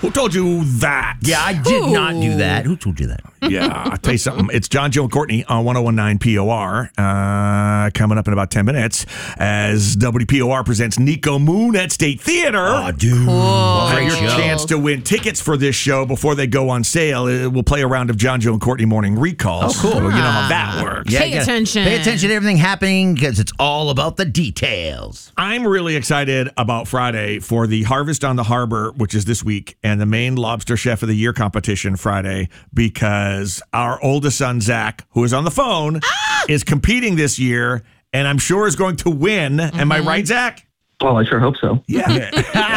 Who told you that? Yeah, I did not do that. Who told you that? Yeah, I'll tell you something. It's John, Joe, and Courtney on 101.9 POR. Coming up in about 10 minutes as WPOR presents Nico Moon at State Theater. Oh, dude. Cool. Have Great your show. chance to win tickets for this show before they go on sale. We'll play a round of John, Joe, and Courtney morning recalls. Oh, cool. So you know how that works. Yeah, Pay you gotta attention. Pay attention to everything happening because it's all about the details. I'm really excited about Friday for the Harvest on the Harbor, which is this week, and the Maine Lobster Chef of the Year competition Friday, because our oldest son, Zach, who is on the phone, is competing this year, and I'm sure is going to win. Am I right, Zach? Well, I sure hope so. Yeah.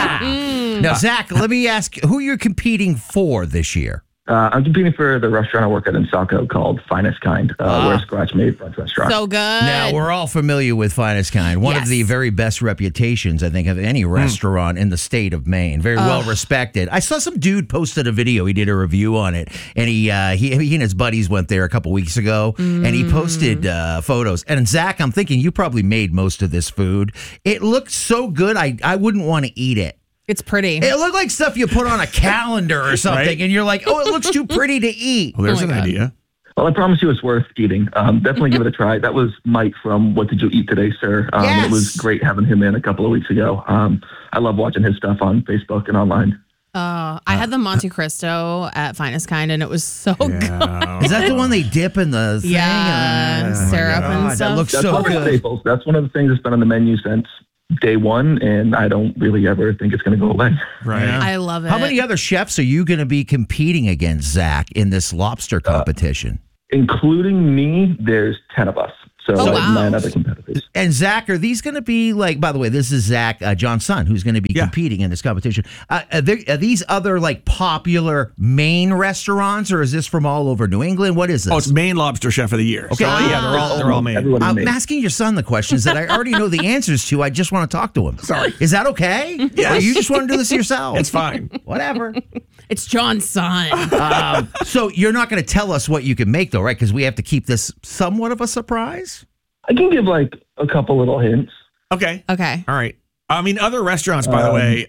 Now, Zach, let me ask who you're competing for this year. I'm competing for the restaurant I work at in Saco called Finest Kind. We're a scratch-made French restaurant. So good. Now, we're all familiar with Finest Kind, one of Yes. the very best reputations, I think, of any restaurant in the state of Maine. Very well respected. I saw some dude posted a video. He did a review on it, and he and his buddies went there a couple weeks ago, and he posted photos. And Zach, I'm thinking you probably made most of this food. It looked so good, I wouldn't want to eat it. It's pretty. It looked like stuff you put on a calendar or something, Right? and you're like, oh, it looks too pretty to eat. Well, there's Oh my an God. idea. Well, I promise you it's worth eating. Definitely give it a try. That was Mike from What Did You Eat Today, Sir? Yes. It was great having him in a couple of weeks ago. I love watching his stuff on Facebook and online. I had the Monte Cristo at Finest Kind, and it was so good. Yeah. Is that the one they dip in the thing? Yeah, syrup and God, stuff. that looks That's so one of the good. staples. That's one of the things that's been on the menu since day one, and I don't really ever think it's going to go away. Right. I love it. How many other chefs are you going to be competing against, Zach, in this lobster competition? Including me, there's 10 of us. So Oh, wow. 9 other competitors. And Zach, are these going to be like, by the way, this is Zach, John's son, who's going to be Yeah. competing in this competition. Are these other like popular Maine restaurants, or is this from all over New England? What is this? Oh, it's Maine Lobster Chef of the Year. Okay. So, yeah, they're all Maine. Everyone in I'm Maine. asking your son the questions that I already know the answers to. I just want to talk to him. Sorry. Is that okay? Yes. Or you just want to do this yourself? It's fine. Whatever. It's John's son. So you're not going to tell us what you can make, though, right? Because we have to keep this somewhat of a surprise. I can give like a couple little hints. Okay. Okay. All right. I mean, other restaurants, by the way,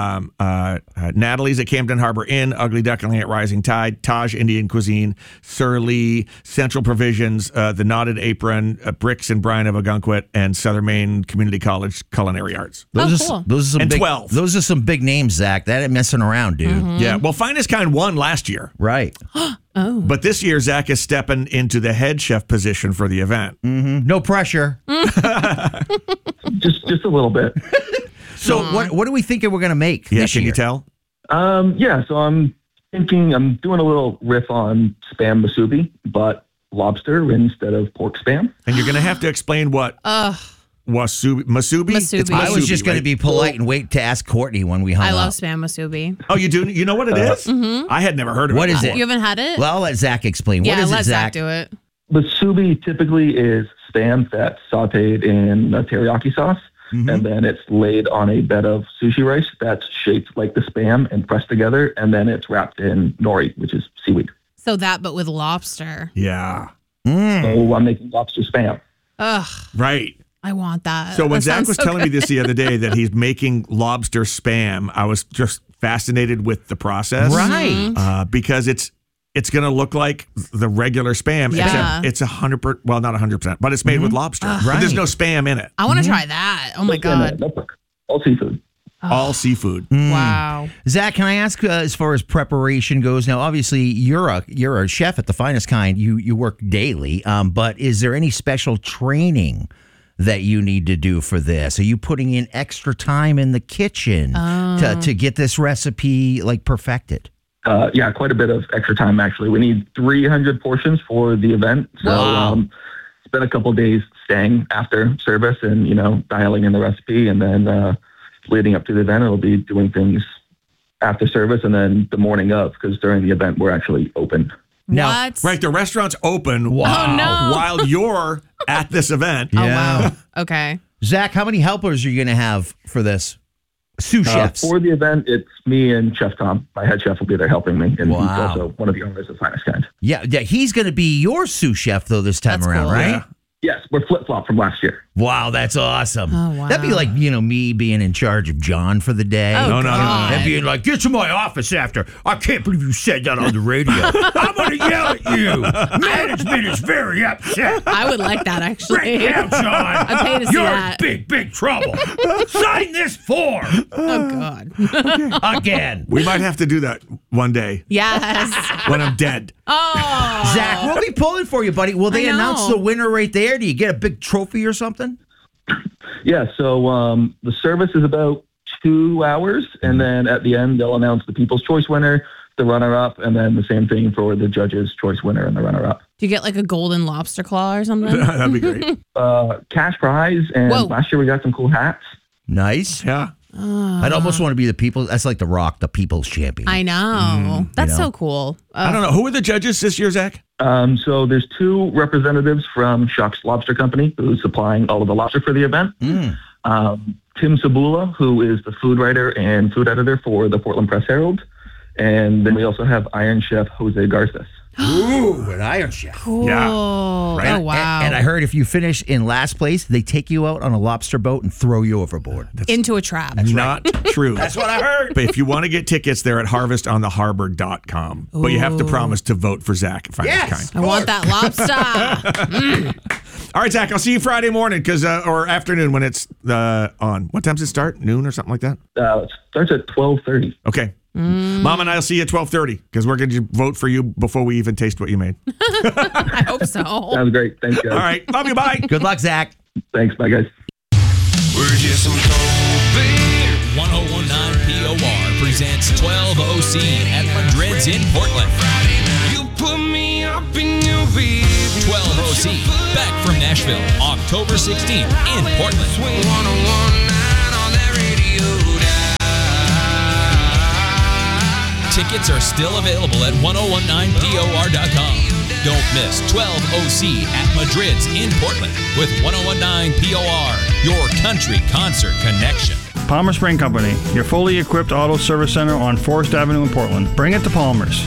Natalie's at Camden Harbor Inn, Ugly Duckling at Rising Tide, Taj Indian Cuisine, Surly, Central Provisions, The Knotted Apron, Bricks and Bryan of Ogunquit, and Southern Maine Community College Culinary Arts. Those cool. Those are some And big, 12. Those are some big names, Zach. That ain't messing around, dude. Yeah. Well, Finest Kind won last year, Right. but this year Zach is stepping into the head chef position for the event. No pressure. Just a little bit. So what are we thinking we're going to make Yeah. this Can year? you tell? Yeah, so I'm thinking I'm doing a little riff on spam musubi, but lobster instead of pork spam. And you're going to have to explain what masubi. Masubi. It's I was just going to right? be polite and wait to ask Courtney when we hung I love up. spam musubi. Oh, you do? You know what it is? I had never heard of What it. is before. it? You haven't had it? Well, I'll let Zach explain. yeah, what is let it, Zach Zach? do it. Musubi typically is spam that's sauteed in a teriyaki sauce, and then it's laid on a bed of sushi rice that's shaped like the spam and pressed together, and then it's wrapped in nori, which is seaweed. So that, but with lobster. Yeah. So I'm making lobster spam. Ugh, Right. I want that. So when That Zach sounds was so telling me good. this the other day that he's making lobster spam, I was just fascinated with the process. Right. Because it's going to look like the regular spam, Yeah. except it's 100%, well, not 100%, but it's made with lobster. But there's no spam in it. I want to try that. Oh my God. All seafood. All seafood. Wow. Zach, can I ask as far as preparation goes? Now, obviously, you're a chef at the Finest Kind. You work daily, but is there any special training that you need to do for this? Are you putting in extra time in the kitchen to get this recipe like perfected? Yeah, quite a bit of extra time, actually. We need 300 portions for the event. So spent a couple days staying after service and, dialing in the recipe. And then leading up to the event, it'll be doing things after service and then the morning of, because during the event, we're actually open. Now- What? Right. The restaurant's open Oh, no. while you're at this event. Oh, wow. Okay. Zach, how many helpers are you going to have for this? Sous chefs. For the event, it's me and Chef Tom. My head chef will be there helping me. And Wow. he's also one of the owners of Finest Kind. Yeah, he's going to be your sous chef, though, this time That's around, cool. right? Yeah. Yes, we're flip-flop from last year. Wow, that's awesome. Oh, wow. That'd be like, me being in charge of John for the day. Oh, No. And being like, get to my office after. I can't believe you said that on the radio. I'm going to yell at you. Management is very upset. I would like that, actually. Right now, John. I'd pay to see You're that. in big trouble. Sign this form. Oh, God. Again. We might have to do that one day Yes. when I'm dead. Oh. Zach, we'll be pulling for you, buddy. Will they I know. announce the winner right there? Do you get a big trophy or something? Yeah, so the service is about 2 hours, and then at the end, they'll announce the People's Choice winner, the runner-up, and then the same thing for the Judge's Choice winner and the runner-up. Do you get like a golden lobster claw or something? That'd be great. Cash prize, and Whoa. last year we got some cool hats. Nice. Yeah. I'd almost want to be the people. That's like The Rock, the people's champion. I know. That's you know. so cool. I don't know. Who are the judges this year, Zach? So there's 2 representatives from Shucks Lobster Company, who's supplying all of the lobster for the event. Tim Sabula, who is the food writer and food editor for the Portland Press Herald. And then we also have Iron Chef Jose Garces. Ooh, an Iron Chef. Cool. Yeah. Right. Oh, wow. And I heard if you finish in last place, they take you out on a lobster boat and throw you overboard. Into a trap. Not true. That's what I heard. But if you want to get tickets, they're at harvestontheharbor.com. But you have to promise to vote for Zach. Yes. I want that lobster. All right, Zach, I'll see you Friday morning or afternoon when it's on. What time does it start? Noon or something like that? It starts at 12:30. Okay. Mom and I will see you at 12:30 because we're going to vote for you before we even taste what you made. I hope so. Sounds great. Thanks, guys. All right. Love you. Bye. Good luck, Zach. Thanks. Bye, guys. We're just some cold beer. 1019 POR presents 12OC at Madrid's in Portland. You put me up in your bed. 12OC back from Nashville, October 16th in Portland. 1019 on that radio dial. Tickets are still available at 1019POR.com. Don't miss 12OC at Madrid's in Portland with 1019 POR, your country concert connection. Palmer Spring Company, your fully equipped auto service center on Forest Avenue in Portland. Bring it to Palmer's.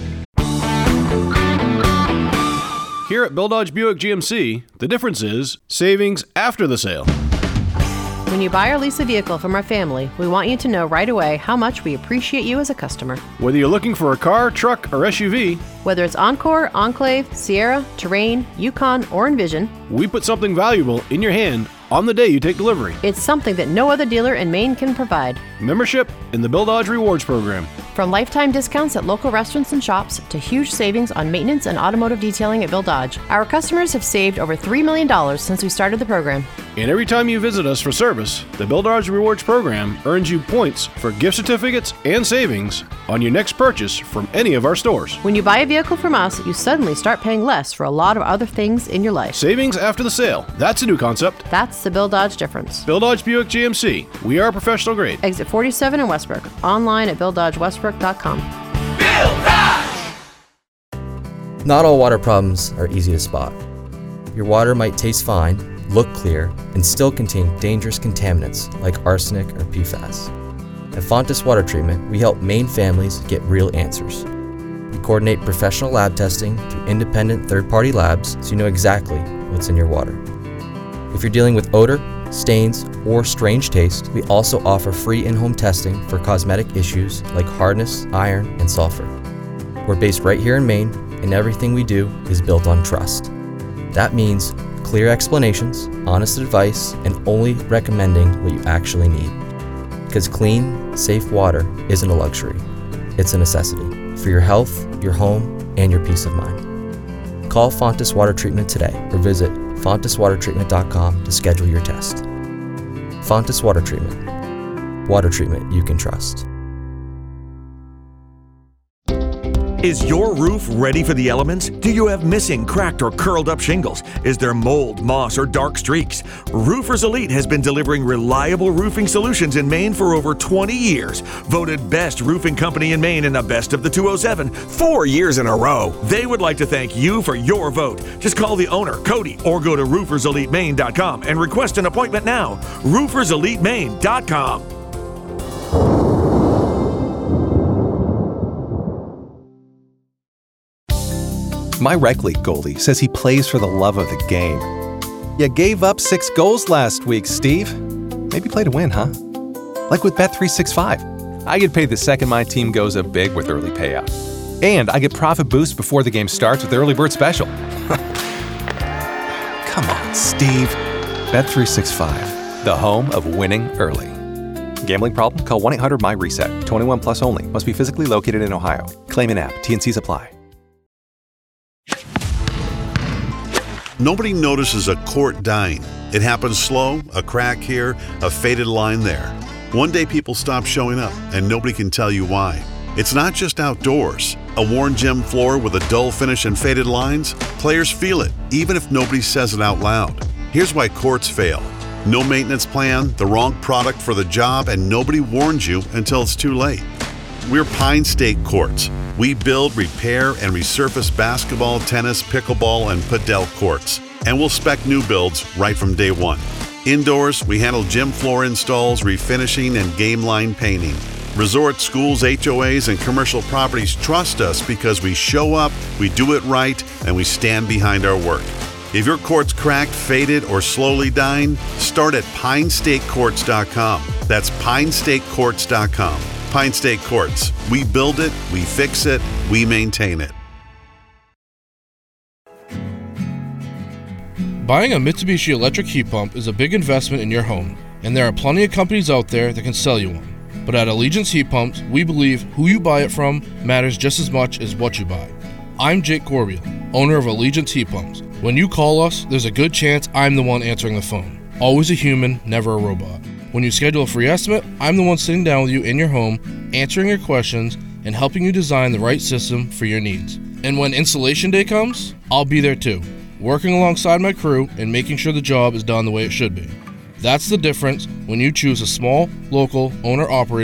Here at Bill Dodge Buick GMC, the difference is savings after the sale. When you buy or lease a vehicle from our family, we want you to know right away how much we appreciate you as a customer. Whether you're looking for a car, truck, or SUV, Whether it's Encore, Enclave, Sierra, Terrain, Yukon, or Envision, we put something valuable in your hand on the day you take delivery. it's something that no other dealer in Maine can provide. Membership in the Bill Dodge Rewards Program. From lifetime discounts at local restaurants and shops to huge savings on maintenance and automotive detailing at Bill Dodge, our customers have saved over $3 million since we started the program. And every time you visit us for service, the Bill Dodge Rewards Program earns you points for gift certificates and savings on your next purchase from any of our stores. When you buy a vehicle from us, you suddenly start paying less for a lot of other things in your life. Savings after the sale. That's a new concept. That's the Bill Dodge difference. Bill Dodge Buick GMC. We are professional grade. Exit 47 in Westbrook. Online at BillDodgeWestbrook.com. Not all water problems are easy to spot. Your water might taste fine, look clear, and still contain dangerous contaminants like arsenic or PFAS. At Fontes Water Treatment, we help Maine families get real answers. We coordinate professional lab testing through independent third-party labs so you know exactly what's in your water. If you're dealing with odor, stains, or strange taste, we also offer free in-home testing for cosmetic issues like hardness, iron, and sulfur. We're based right here in Maine, and everything we do is built on trust. That means clear explanations, honest advice, and only recommending what you actually need. Because clean, safe water isn't a luxury, it's a necessity for your health, your home, and your peace of mind. Call Fontes Water Treatment today or visit FontesWaterTreatment.com to schedule your test. Fontes Water Treatment. Water treatment you can trust. Is your roof ready for the elements? Do you have missing, cracked, or curled up shingles? Is there mold, moss, or dark streaks? Roofers Elite has been delivering reliable roofing solutions in Maine for over 20 years. Voted best roofing company in Maine in the Best of the 207 4 years in a row. They would like to thank you for your vote. Just call the owner, Cody, or go to rooferselitemaine.com and request an appointment now. rooferselitemaine.com. My rec league goalie says he plays for the love of the game. You gave up 6 goals last week, Steve. Maybe play to win, huh? Like with Bet365. I get paid the second my team goes up big with early payout. And I get profit boost before the game starts with Early Bird Special. Come on, Steve. Bet365, the home of winning early. Gambling problem? Call 1-800-MY-RESET. 21 plus only. Must be physically located in Ohio. Claim in app. T&Cs apply. Nobody notices a quart dying. It happens slow, a crack here, a faded line there. One day people stop showing up, and nobody can tell you why. It's not just outdoors. A worn gym floor with a dull finish and faded lines? Players feel it, even if nobody says it out loud. Here's why courts fail. No maintenance plan, the wrong product for the job, and nobody warns you until it's too late. We're Pine State Courts. We build, repair, and resurface basketball, tennis, pickleball, and padel courts. And we'll spec new builds right from day one. Indoors, we handle gym floor installs, refinishing, and game line painting. Resort, schools, HOAs, and commercial properties trust us because we show up, we do it right, and we stand behind our work. If your court's cracked, faded, or slowly dying, start at PineStateCourts.com. That's PineStateCourts.com. Pine State Courts. We build it, we fix it, we maintain it. Buying a Mitsubishi electric heat pump is a big investment in your home, and there are plenty of companies out there that can sell you one. But at Allegiance Heat Pumps, we believe who you buy it from matters just as much as what you buy. I'm Jake Corbiel, owner of Allegiance Heat Pumps. When you call us, there's a good chance I'm the one answering the phone. Always a human, never a robot. When you schedule a free estimate, I'm the one sitting down with you in your home, answering your questions, and helping you design the right system for your needs. And when installation day comes, I'll be there too, working alongside my crew and making sure the job is done the way it should be. That's the difference when you choose a small, local, owner-operated